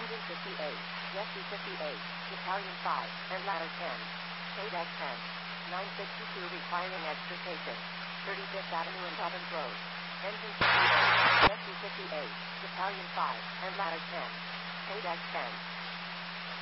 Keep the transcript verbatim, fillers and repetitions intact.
Engine fifty-eight, Rescue fifty-eight, Battalion five, and Ladder ten. K-Deck ten. nine sixty-two requiring extrication. thirty-fifth Avenue and Dobbins Road. Engine fifty-eight, Rescue fifty-eight, Battalion five, and Ladder ten. K-Deck ten.